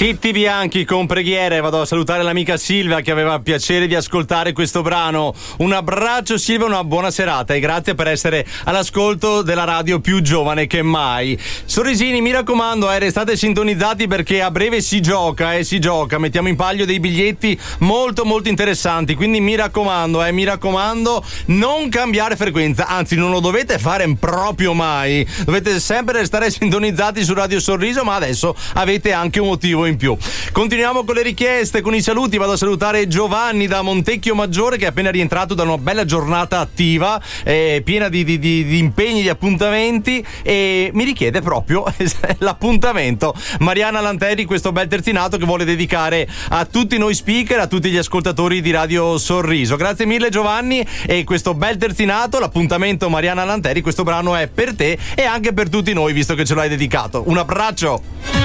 Titti Bianchi con Preghiere. Vado a salutare l'amica Silvia che aveva piacere di ascoltare questo brano. Un abbraccio Silvia, una buona serata e grazie per essere all'ascolto della radio più giovane che mai. Sorrisini, mi raccomando, restate sintonizzati perché a breve si gioca. Mettiamo in palio dei biglietti molto molto interessanti, quindi mi raccomando, non cambiare frequenza, anzi non lo dovete fare proprio mai, dovete sempre restare sintonizzati su Radio Sorriso, ma adesso avete anche un motivo in più. Continuiamo con le richieste, con i saluti. Vado a salutare Giovanni da Montecchio Maggiore che è appena rientrato da una bella giornata attiva, piena di impegni, di appuntamenti, e mi richiede proprio l'appuntamento. Mariana Lanteri, questo bel terzinato che vuole dedicare a tutti noi speaker, a tutti gli ascoltatori di Radio Sorriso. Grazie mille Giovanni, e questo bel terzinato, l'appuntamento Mariana Lanteri, questo brano è per te e anche per tutti noi visto che ce l'hai dedicato. Un abbraccio.